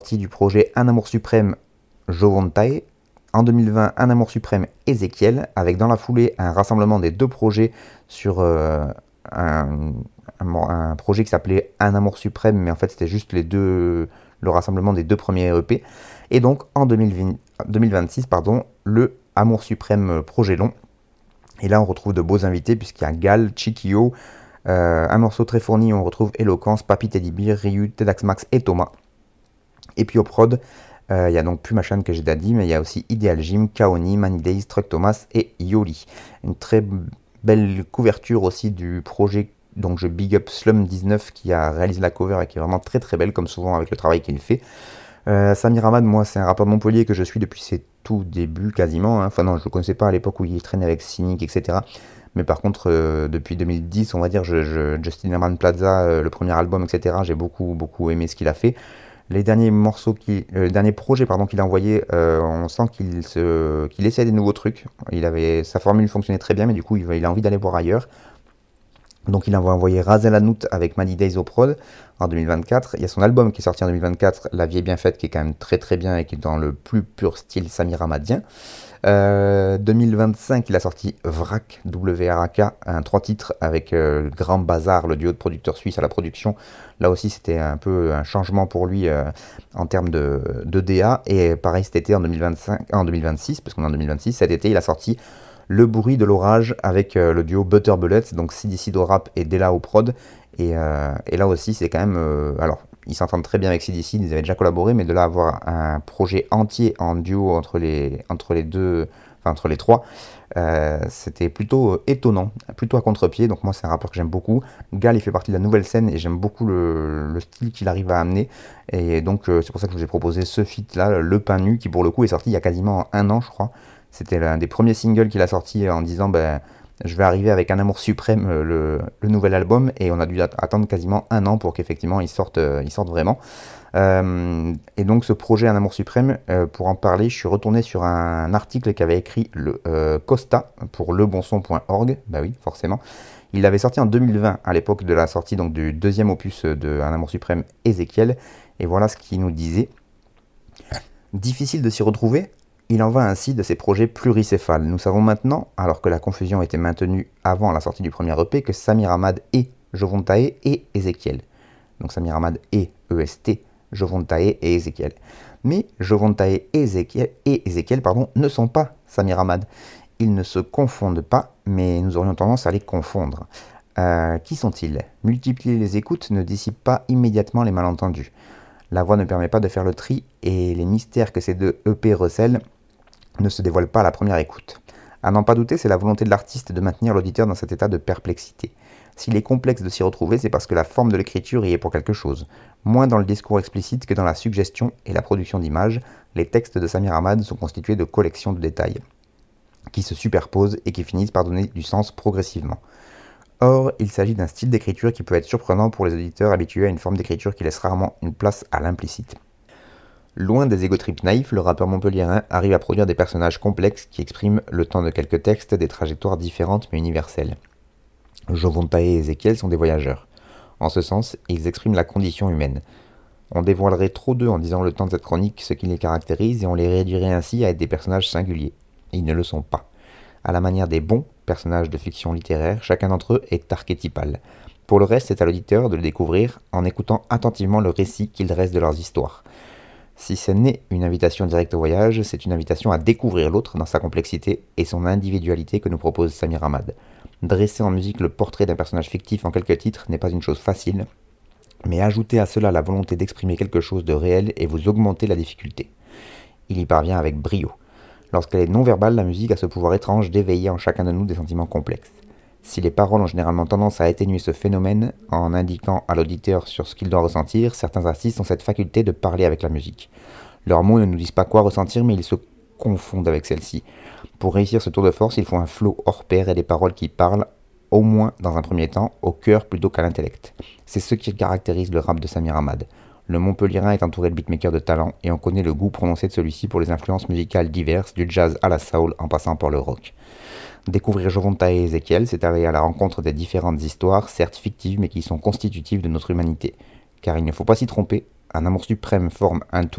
Du projet Un Amour Suprême, Jovontae. En 2020, Un Amour Suprême, Ézéchiel, avec dans la foulée un rassemblement des deux projets sur un, un projet qui s'appelait Un Amour Suprême, mais en fait c'était juste le rassemblement des deux premiers EP. Et donc en 2026, pardon, le Amour Suprême projet long. Et là on retrouve de beaux invités puisqu'il y a Gal, Chikio, un morceau très fourni, on retrouve Eloquence, Papy Teddy Bear, Ryu, Tedax Max et Thomas. Et puis au prod, il y a donc Pumachan que j'ai dit, mais il y a aussi Ideal Gym, Kaoni, Many Days, Truck Thomas et Yoli. Une très belle couverture aussi du projet, donc je big up Slum19 qui a réalisé la cover et qui est vraiment très très belle comme souvent avec le travail qu'il fait. Samir Hamad, moi c'est un rappeur de Montpellier que je suis depuis ses tout débuts quasiment, hein. Enfin non, je le connaissais pas à l'époque où il traînait avec Cynic, etc. Mais par contre, depuis 2010, on va dire, Justin Herman Plaza, le premier album, etc., j'ai beaucoup beaucoup aimé ce qu'il a fait. Les derniers morceaux le dernier projet pardon qu'il a envoyé, on sent qu'il essaie des nouveaux trucs. Sa formule fonctionnait très bien, mais du coup il a envie d'aller voir ailleurs. Donc il a envoyé Razel Hanout avec Many Days au prod en 2024. Il y a son album qui est sorti en 2024, La vie est bien faite, qui est quand même très très bien et qui est dans le plus pur style Samir Hamadien. 2025, il a sorti Vrac, WRAK, un 3 titres avec Grand Bazar, le duo de producteurs suisses à la production. Là aussi, c'était un peu un changement pour lui en termes de DA. Et pareil cet été en 2025, en 2026, parce qu'on est en 2026, cet été, il a sorti Le bruit de l'orage avec le duo Butter Bullets, donc CDC au rap et Della au prod. Et là aussi, c'est quand même. Alors, ils s'entendent très bien avec CDC, ils avaient déjà collaboré, mais de là avoir un projet entier en duo entre les deux, enfin entre les trois, c'était plutôt étonnant, plutôt à contre-pied. Donc moi c'est un rappeur que j'aime beaucoup. Gal il fait partie de la nouvelle scène et j'aime beaucoup le style qu'il arrive à amener. Et donc c'est pour ça que je vous ai proposé ce feat là, Le Pain Nu, qui pour le coup est sorti il y a quasiment un an je crois. C'était l'un des premiers singles qu'il a sorti en disant ben je vais arriver avec Un Amour Suprême, le nouvel album, et on a dû attendre quasiment un an pour qu'effectivement il sorte vraiment. Et donc ce projet Un Amour Suprême, pour en parler, je suis retourné sur un article qu'avait écrit Costa pour lebonson.org, bah oui, forcément. Il l'avait sorti en 2020, à l'époque de la sortie donc, du deuxième opus de Un Amour Suprême, Ézéchiel, et voilà ce qu'il nous disait. Difficile de s'y retrouver. Il en va ainsi de ces projets pluricéphales. Nous savons maintenant, alors que la confusion était maintenue avant la sortie du premier EP, que Samir Hamad est Jovontae et Ézéchiel. Donc Samir Hamad est EST, Jovontae et Ézéchiel. Mais Jovontae et Ézéchiel ne sont pas Samir Hamad. Ils ne se confondent pas, mais nous aurions tendance à les confondre. Qui sont-ils? Multiplier les écoutes ne dissipe pas immédiatement les malentendus. La voix ne permet pas de faire le tri et les mystères que ces deux EP recèlent ne se dévoilent pas à la première écoute. À n'en pas douter, c'est la volonté de l'artiste de maintenir l'auditeur dans cet état de perplexité. S'il est complexe de s'y retrouver, c'est parce que la forme de l'écriture y est pour quelque chose. Moins dans le discours explicite que dans la suggestion et la production d'images, les textes de Samir Hamad sont constitués de collections de détails, qui se superposent et qui finissent par donner du sens progressivement. Or, il s'agit d'un style d'écriture qui peut être surprenant pour les auditeurs habitués à une forme d'écriture qui laisse rarement une place à l'implicite. Loin des égotrips naïfs, le rappeur montpelliérain arrive à produire des personnages complexes qui expriment, le temps de quelques textes, des trajectoires différentes mais universelles. Jovontae et Ézéchiel sont des voyageurs. En ce sens, ils expriment la condition humaine. On dévoilerait trop d'eux en disant le temps de cette chronique ce qui les caractérise et on les réduirait ainsi à être des personnages singuliers. Ils ne le sont pas. À la manière des bons personnages de fiction littéraire, chacun d'entre eux est archétypal. Pour le reste, c'est à l'auditeur de le découvrir en écoutant attentivement le récit qu'ils dressent de leurs histoires. Si ce n'est une invitation directe au voyage, c'est une invitation à découvrir l'autre dans sa complexité et son individualité que nous propose Samir Hamad. Dresser en musique le portrait d'un personnage fictif en quelques titres n'est pas une chose facile, mais ajoutez à cela la volonté d'exprimer quelque chose de réel et vous augmentez la difficulté. Il y parvient avec brio. Lorsqu'elle est non-verbale, la musique a ce pouvoir étrange d'éveiller en chacun de nous des sentiments complexes. Si les paroles ont généralement tendance à atténuer ce phénomène en indiquant à l'auditeur sur ce qu'il doit ressentir, certains artistes ont cette faculté de parler avec la musique. Leurs mots ne nous disent pas quoi ressentir, mais ils se confondent avec celle-ci. Pour réussir ce tour de force, il faut un flow hors pair et des paroles qui parlent, au moins dans un premier temps, au cœur plutôt qu'à l'intellect. C'est ce qui caractérise le rap de Samir Hamad. Le Montpelliérain est entouré de beatmakers de talent et on connaît le goût prononcé de celui-ci pour les influences musicales diverses, du jazz à la soul en passant par le rock. Découvrir Jovontae et Ézéchiel, c'est aller à la rencontre des différentes histoires, certes fictives mais qui sont constitutives de notre humanité. Car il ne faut pas s'y tromper, un amour suprême forme un tout